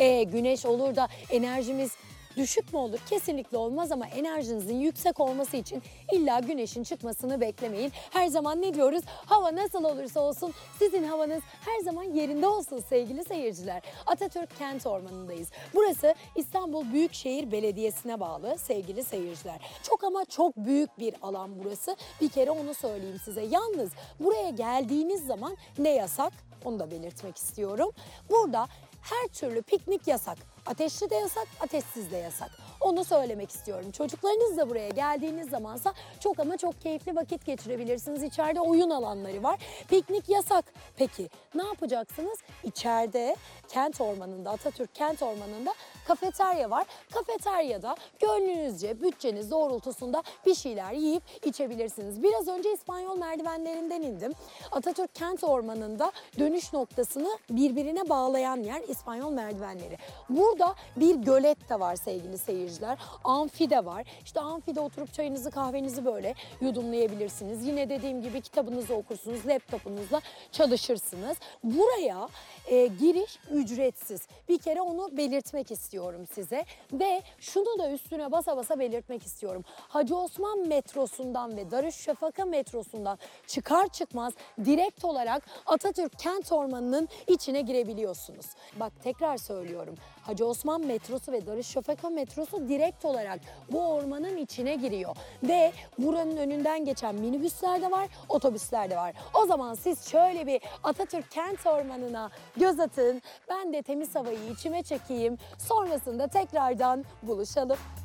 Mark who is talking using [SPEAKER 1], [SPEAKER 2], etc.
[SPEAKER 1] Güneş olur da enerjimiz düşük mü olur? Kesinlikle olmaz ama enerjinizin yüksek olması için illa güneşin çıkmasını beklemeyin. Her zaman ne diyoruz? Hava nasıl olursa olsun sizin havanız her zaman yerinde olsun sevgili seyirciler. Atatürk Kent Ormanı'ndayız. Burası İstanbul Büyükşehir Belediyesi'ne bağlı sevgili seyirciler. Çok ama çok büyük bir alan burası. Bir kere onu söyleyeyim size. Yalnız buraya geldiğiniz zaman ne yasak? Onu da belirtmek istiyorum. Burada her türlü piknik yasak. Ateşli de yasak, ateşsiz de yasak. Onu söylemek istiyorum. Çocuklarınızla buraya geldiğiniz zamansa çok ama çok keyifli vakit geçirebilirsiniz. İçeride oyun alanları var. Piknik yasak. Peki ne yapacaksınız? İçeride Kent Ormanı'nda, Atatürk Kent Ormanı'nda kafeterya var. Kafeteryada gönlünüzce, bütçeniz doğrultusunda bir şeyler yiyip içebilirsiniz. Biraz önce İspanyol merdivenlerinden indim. Atatürk Kent Ormanı'nda dönüş noktasını birbirine bağlayan yer İspanyol merdivenleri. Burada bir gölet de var sevgili seyirciler. Amfi de var. İşte amfide oturup çayınızı kahvenizi böyle yudumlayabilirsiniz. Yine dediğim gibi kitabınızı okursunuz, laptopunuzla çalışırsınız. Buraya giriş ücretsiz. Bir kere onu belirtmek istiyorum size. Ve şunu da üstüne basa basa belirtmek istiyorum. Hacı Osman metrosundan ve Darüşşafaka metrosundan çıkar çıkmaz direkt olarak Atatürk Kent Ormanı'nın içine girebiliyorsunuz. Bak tekrar söylüyorum. Hacı Osman metrosu ve Darüşşafaka metrosu direkt olarak bu ormanın içine giriyor. Ve buranın önünden geçen minibüsler de var, otobüsler de var. O zaman siz şöyle bir Atatürk Kent Ormanı'na göz atın. Ben de temiz havayı içime çekeyim. Sonrasında tekrardan buluşalım.